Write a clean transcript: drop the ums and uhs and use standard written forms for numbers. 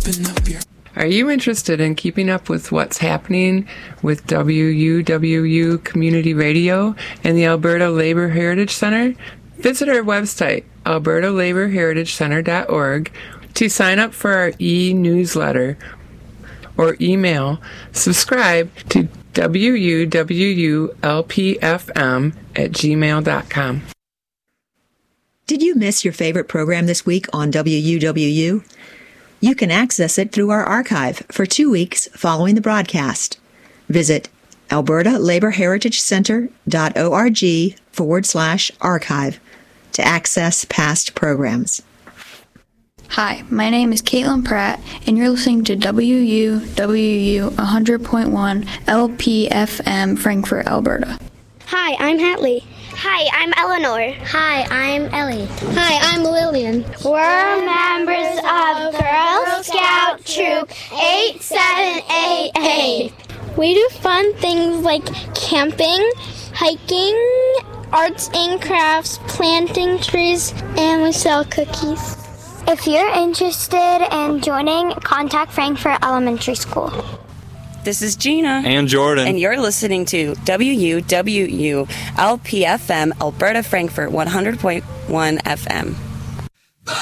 Are you interested in keeping up with what's happening with WUWU Community Radio and the Alberta Labour Heritage Centre? Visit our website, albertalabourheritagecenter.org, to sign up for our e-newsletter or email subscribe to wuwulpfm@gmail.com. Did you miss your favorite program this week on WUWU? You can access it through our archive for 2 weeks following the broadcast. Visit albertalabourheritagecenter.org/archive to access past programs. Hi, my name is Caitlin Pratt, and you're listening to WUWU 100.1 LPFM, Frankfort, Alberta. Hi, I'm Hatley. Hi, I'm Eleanor. Hi, I'm Ellie. Hi, I'm Lillian. We're members of Girl Scout Troop 8788. We do fun things like camping, hiking, arts and crafts, planting trees, and we sell cookies. If you're interested in joining, contact Frankfort Elementary School. This is Gina. And Jordan. And you're listening to WUWU LPFM, Alberta Frankfort 100.1 FM.